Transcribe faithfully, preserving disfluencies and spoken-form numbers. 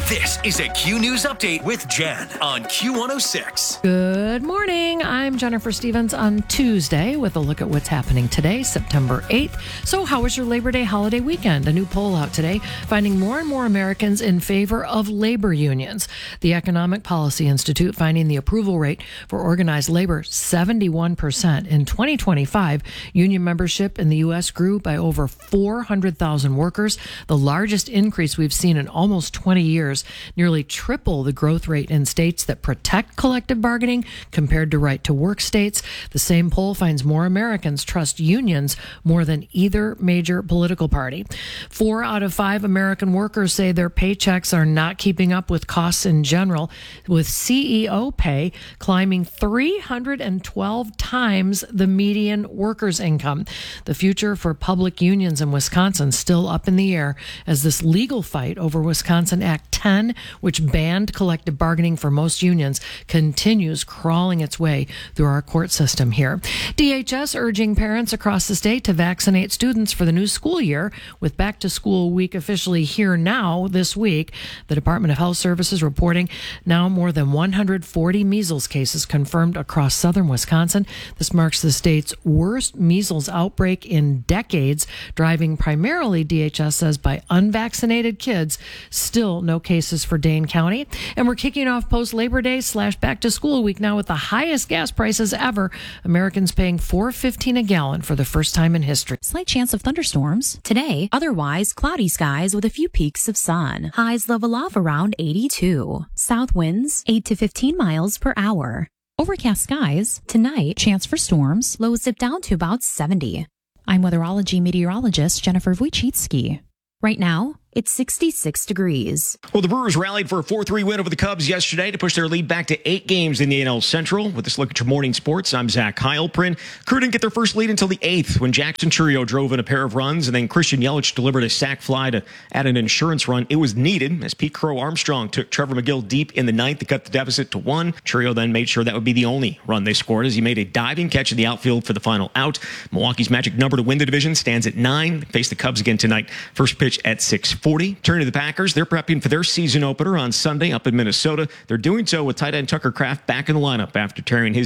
This is a Q News Update with Jen on Q one oh six. Good morning. I'm Jennifer Stevens on Tuesday with a look at what's happening today, September eighth. So how was your Labor Day holiday weekend? A new poll out today finding more and more Americans in favor of labor unions. The Economic Policy Institute finding the approval rate for organized labor seventy-one percent. In twenty twenty-five, union membership in the U S grew by over four hundred thousand workers, the largest increase we've seen in almost twenty years, nearly triple the growth rate in states that protect collective bargaining compared to right-to-work states. The same poll finds more Americans trust unions more than either major political party. Four out of five American workers say their paychecks are not keeping up with costs in general, with C E O pay climbing three hundred twelve times the median workers' income. The future for public unions in Wisconsin still up in the air as this legal fight over Wisconsin Act ten, which banned collective bargaining for most unions, continues crawling its way through our court system here. D H S urging parents across the state to vaccinate students for the new school year, with back to school week officially here now this week. The Department of Health Services reporting now more than one hundred forty measles cases confirmed across southern Wisconsin. This marks the state's worst measles outbreak in decades, driving primarily, D H S says, by unvaccinated kids. Still no cases for Dane County. And we're kicking off post-Labor Day slash back to school week now with the highest gas prices ever. Americans paying four dollars and fifteen cents a gallon for the first time in history. Slight chance of thunderstorms today. Otherwise, cloudy skies with a few peaks of sun. Highs level off around eighty-two. South winds eight to fifteen miles per hour. Overcast skies tonight. Chance for storms. Lows dip down to about seventy. I'm weatherology meteorologist Jennifer Wojcicki. Right now, it's sixty-six degrees. Well, the Brewers rallied for a four three win over the Cubs yesterday to push their lead back to eight games in the N L Central. With this look at your morning sports, I'm Zach Heilprin. Crew didn't get their first lead until the eighth when Jackson Churio drove in a pair of runs, and then Christian Yelich delivered a sac fly to add an insurance run. It was needed as Pete Crow Armstrong took Trevor McGill deep in the ninth to cut the deficit to one. Churio then made sure that would be the only run they scored as he made a diving catch in the outfield for the final out. Milwaukee's magic number to win the division stands at nine. They face the Cubs again tonight. First pitch at six forty. Turn to the Packers. They're prepping for their season opener on Sunday up in Minnesota. They're doing so with tight end Tucker Kraft back in the lineup after tearing his